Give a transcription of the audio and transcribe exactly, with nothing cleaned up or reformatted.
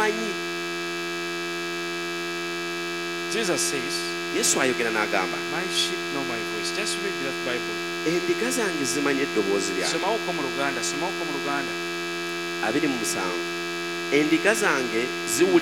zimanyi. Jesus says, Yesu ayogera n'agamba, my sheep know my voice. Just read that Bible. endiga zange zimanyi eddoboozi lyange. Somawo mu Luganda, somawo mu Luganda. abiri mu musanvu endiga zange ziwulira